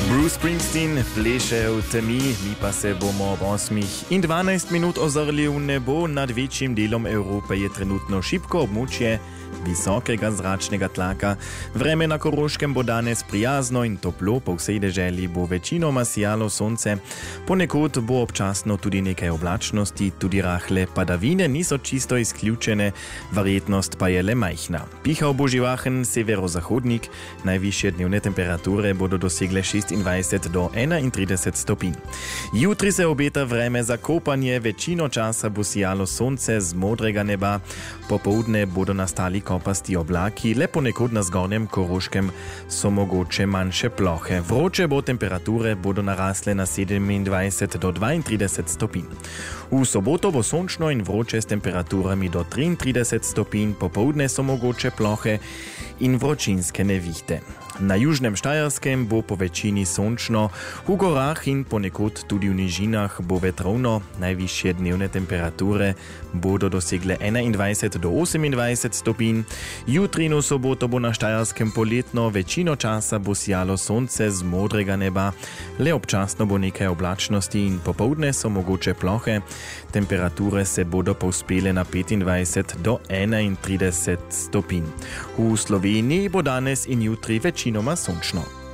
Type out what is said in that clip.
Bruce Springsteen pleše v temi, mi pa se bomo ob 8 in 12 minut ozrli v nebo. Nad večjim delom Evrope je trenutno šibko območje visokega zračnega tlaka. Vreme na Koroškem bo danes prijazno in toplo, po vsej deželi bo večinoma sijalo sonce. Ponekod bo občasno tudi nekaj oblačnosti, tudi rahle padavine niso čisto izključene, verjetnost pa je le majhna. Pihal bo živahen severozahodnik, najvišje dnevne temperature bodo dosegle 26 do 31 stopinj. Jutri se obeta vreme za kopanje, večino časa bo sijalo sonce z modrega neba, popoldne bodo nastali kopasti oblaki, le ponekod na zgornjem Koroškem so mogoče manjše plohe. Vroče bo, temperature bodo narasle na 27 do 32 stopinj. V soboto bo sončno in vroče s temperaturami do 33 stopinj, popoldne so mogoče plohe in vročinske nevihte. Na južnem Štajerskem bo po večini sončno, v gorah in ponekod tudi v nižinah bo vetrovno, najvišje dnevne temperature bodo dosegle 21 do 28 stopinj. Jutri in v soboto bo na Štajerskem poletno, večino časa bo sijalo sonce z modrega neba, le občasno bo nekaj oblačnosti in popoldne so mogoče plohe. Temperature se bodo povzpele na 25 do 31 stopinj. V Sloveniji bo danes in jutri večinoma sončno.